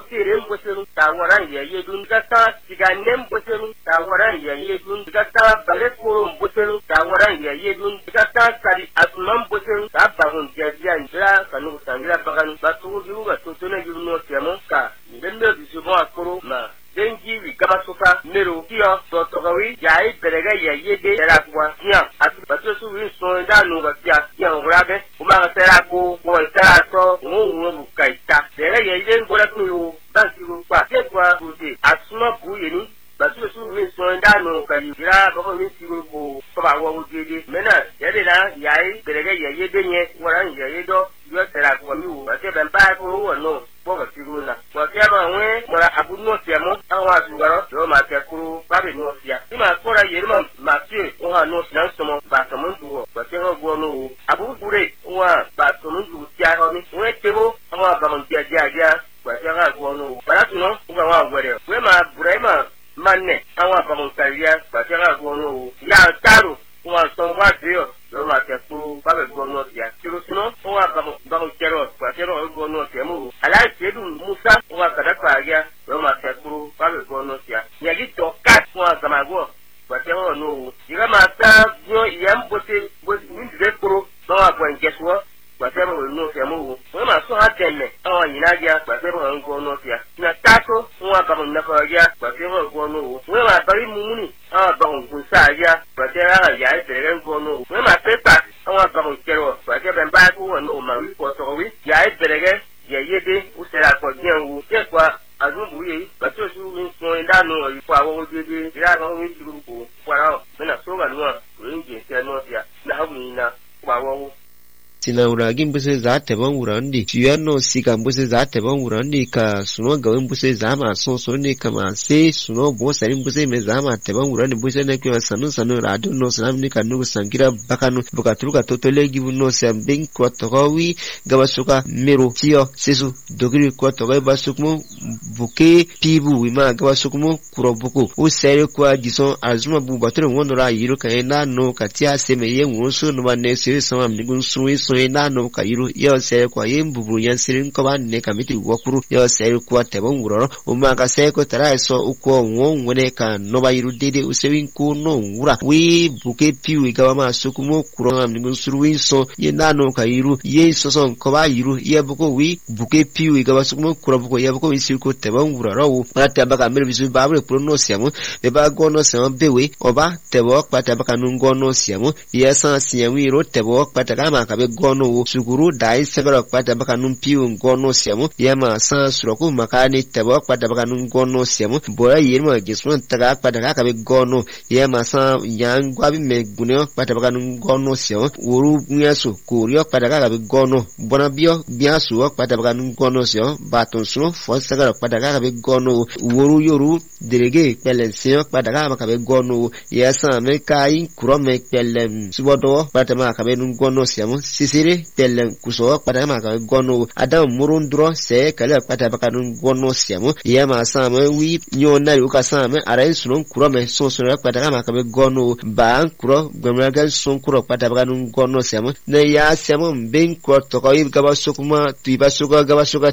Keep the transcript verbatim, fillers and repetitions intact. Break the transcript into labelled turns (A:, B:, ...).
A: tere mboselu tawara ya yedun gata siganem mboselu tawara ya yedun gata bare koro mboselu tawara ya yedun gata kali asman mboselu tabahun jazia ndra kanu sangira bagan batu giru batu tone giru no tiamo ka ndembe bisubo akoro ma dengi wi gaba soka mero kiyo to togawi yai berega ya yede era kwa nya atu batu su wi so nda no ga tia tia urabe uma ga tera ko ko tera to ngu ngu kaita berega ya yede ngora ku basi ko kwa kwa buti asuma buyeni batu su wi so nda no ka yira ba ko wi sigo ko ba wa wujede mena yede na yai berega ya yede nye waran ya yedo yo tera ko mi wo ba te ben ba ko wo no boga siguna kwa kiaba we mara abuno tiamo awa sugaro yo ma te kuru babe no sia ima kora yerima matie o ha no sinan somo ba somo duo kwa te ho go no abu bure wa ba somo du tia ho mi we tebo awa ba mon tia dia dia kwa te ha go no bara tuno uga wa gwere we ma bure ma manne awa ba mon karia kwa te ha go no ya taru wa so wa dio yo ma te kuru babe go no tia tiro tuno wa ba ba kero kwa kero go no tiamo ala kedu musa wa kada kwagia yo ma te kuru babe go no tia yagi to kat wa zamago kwa kero no diga ma ta yo yambote bo ndire kuru no wa kwa ngeswo kwa kero no tiamo we ma so hatenne awa yinagia kwa kero go no tia na tato wa ba na kwagia kwa kero go no we ma bari mumuni awa ba ngunsa ya kwa kero ya tere go no we ma pepa awa ba kero kwa kero ba ko no ma wi ko to wi ya tere ye yede usera ko jenwu ye kwa azubu ye bato su wi so nda no ri kwa wo dede ira no wi su ko kwa ra na so ga no rinje se no sia na ha wi na kwa wo
B: tina uragi mbuse za tebon urandi tuyano sika mbuse za tebon urandi ka suno gawe mbuse za ma so so ne kama se suno bo sari mbuse me za ma tebon urandi mbuse ne kwa sanu sanu radu no sanam ni kanu sangira bakanu bukatruka totole givu no sem bin kwa togawi gawa suka mero tiyo sesu dogiri kwa togawi basukmu buke pibu wima gawa sukmu kurobuku o sere kwa jison azuma bu batro ngono ra yiro kaena no katia seme ye ngonso no ba ne se sama mnigun suwi so na no kairu yo se kwa yimbubu yan sirin ko ban ne kamiti wokuru yo se kwa tebon wuro o ma ka se ko tara so uko won wone ka no ba yiru dede o sewin ko no wura wi buke piwi ga ma sukumo kuro am ni suruwin so ye na no kairu ye so so ko ba yiru ye buko wi buke piwi ga sukumo kuro buko ye buko wi sir ko tebon wuro ro ma ta ba ka mere bisu ba bre pro no siamu be ba go no siamu bewe oba tebo pa ta ba ka no go no siamu ye san siamu ro tebo pa ta ka ma ka be gono suguru dai segara kwata baka numpiu gono siamu yama san suroku makani tabo kwata baka num gono siamu bora yema gisman taga kwata ka be gono yama san yang gwabi me gunyo kwata baka num gono siamu uru nyasu kurio kwata ka be gono bona bio biasu kwata baka num gono siamu baton suno fo segara kwata ka be gono uru yoru delege pelensiyo kwata ka baka be gono yasa me kai kurome pelem subodo kwata ma ka be num gono siamu sisiri tellen kuso pada ma ka gono adam murundro se kala pada baka nun gono siamu yama sama wi nyona yu ka sama ara sunon kuro me so so pada ma ka gono ba kuro gomragal son kuro pada baka nun gono siamu ne ya siamu ben ko to ko yi gaba sukuma tu ba suka gaba suka